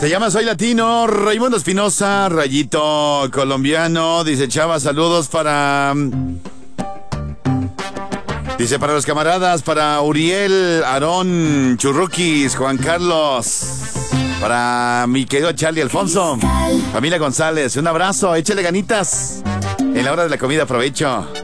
Se llama Soy Latino, Raimundo Espinosa, Rayito colombiano. Dice Chava, saludos para... Dice para los camaradas, para Uriel, Aarón, Churruquis, Juan Carlos, para mi querido Charlie Alfonso, familia González, un abrazo, échale ganitas. En la hora de la comida, aprovecho.